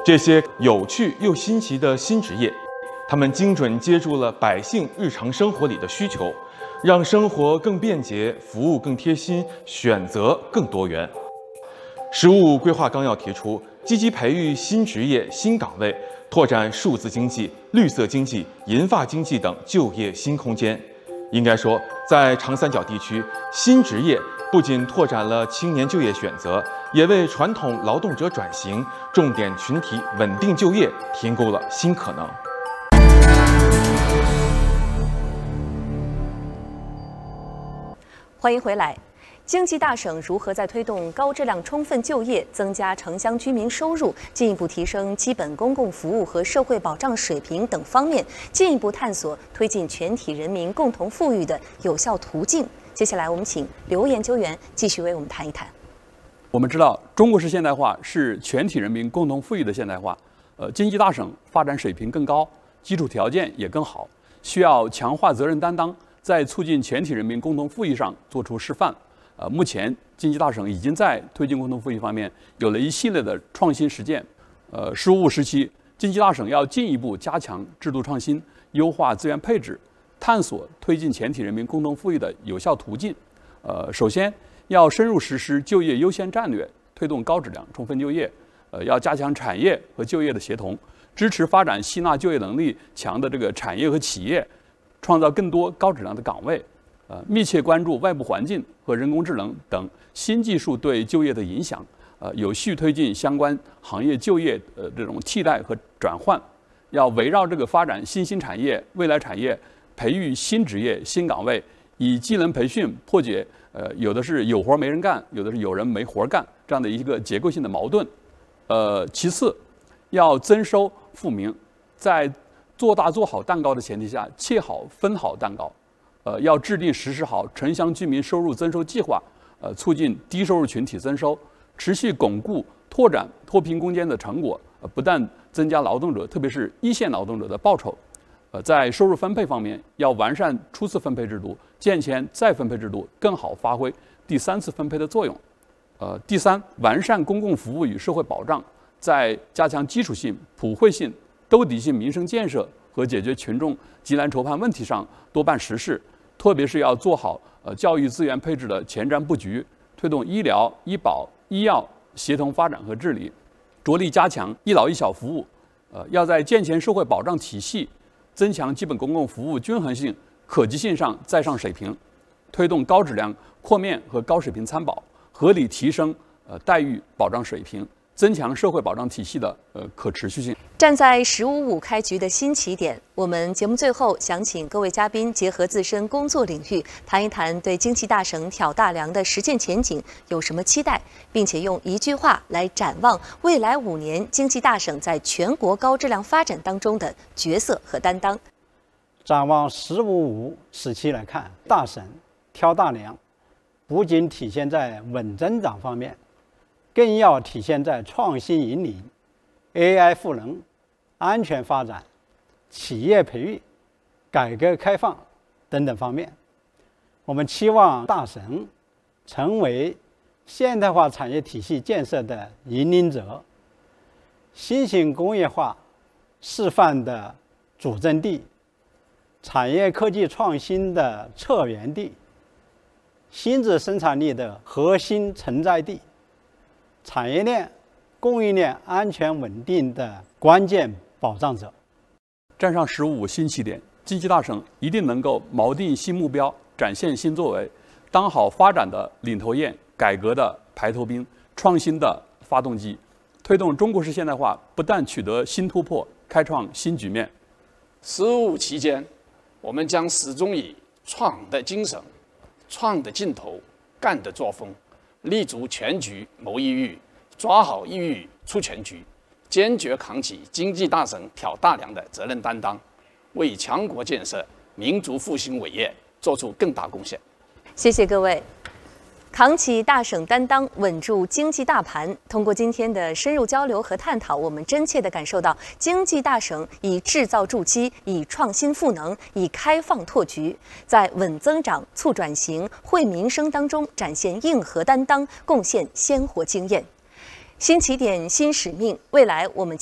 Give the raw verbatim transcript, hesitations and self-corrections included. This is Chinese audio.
这些有趣又新奇的新职业，他们精准接住了百姓日常生活里的需求，让生活更便捷，服务更贴心，选择更多元。“十五五”规划纲要提出，积极培育新职业、新岗位，拓展数字经济、绿色经济、银发经济等就业新空间。应该说，在长三角地区，新职业不仅拓展了青年就业选择，也为传统劳动者转型、重点群体稳定就业提供了新可能。 欢迎回来。经济大省如何在推动高质量充分就业、增加城乡居民收入、进一步提升基本公共服务和社会保障水平等方面，进一步探索推进全体人民共同富裕的有效途径？接下来，我们请刘研究员继续为我们谈一谈。 我们知道，中国式现代化是全体人民共同富裕的现代化。呃，经济大省发展水平更高，基础条件也更好，需要强化责任担当，在促进全体人民共同富裕上做出示范。呃，目前经济大省已经在推进共同富裕方面有了一系列的创新实践。呃，“十五五”时期，经济大省要进一步加强制度创新，优化资源配置，探索推进全体人民共同富裕的有效途径。呃，首先要深入实施就业优先战略，推动高质量充分就业。呃，要加强产业和就业的协同，支持发展吸纳就业能力强的这个产业和企业，创造更多高质量的岗位。呃，密切关注外部环境和人工智能等新技术对就业的影响，呃，有序推进相关行业就业呃这种替代和转换。要围绕这个发展新兴产业、未来产业，培育新职业、新岗位，以技能培训破解呃有的是有活没人干，有的是有人没活干这样的一个结构性的矛盾。呃，其次，要增收富民，在做大做好蛋糕的前提下，切好分好蛋糕。呃，要制定实施好城乡居民收入增收计划，呃，促进低收入群体增收，持续巩固拓展脱贫攻坚的成果，呃，不但增加劳动者，特别是一线劳动者的报酬。呃，在收入分配方面，要完善初次分配制度，健全再分配制度，更好发挥第三次分配的作用。呃，第三，完善公共服务与社会保障，在加强基础性、普惠性、兜底性民生建设和解决群众急难愁盼问题上多办实事。特别是要做好呃教育资源配置的前瞻布局，推动医疗、医保、医药协同发展和治理，着力加强一老一小服务。呃，要在健全社会保障体系、增强基本公共服务均衡性、可及性上再上水平，推动高质量扩面和高水平参保，合理提升呃待遇保障水平，增强社会保障体系的呃可持续性。 站在“十五五”开局的新起点，我们节目最后想请各位嘉宾结合自身工作领域，谈一谈对经济大省挑大梁的实践前景有什么期待，并且用一句话来展望未来五年经济大省在全国高质量发展当中的角色和担当。 展望“十五五”时期来看，大省挑大梁，不仅体现在稳增长方面，更要体现在创新引领、A I 赋能、安全发展、企业培育、改革开放等等方面。我们期望大省成为现代化产业体系建设的引领者，新型工业化示范的主阵地，产业科技创新的策源地，新质生产力的核心承载地，产业链、供应链安全稳定的关键保障者。 站上“十五五”新起点，经济大省一定能够锚定新目标，展现新作为，当好发展的领头雁、改革的排头兵、创新的发动机，推动中国式现代化不但取得新突破，开创新局面。 十五五期间，我们将始终以创的精神、创的劲头、干的作风，立足全局谋一域，抓好一域出全局，坚决扛起经济大省挑大梁的责任担当，为强国建设、民族复兴伟业做出更大贡献。 谢谢各位。扛起大省担当，稳住经济大盘。通过今天的深入交流和探讨，我们真切地感受到经济大省以制造筑基，以创新赋能，以开放拓局，在稳增长、促转型、惠民生当中展现硬核担当，贡献鲜活经验。新起点，新使命，未来我们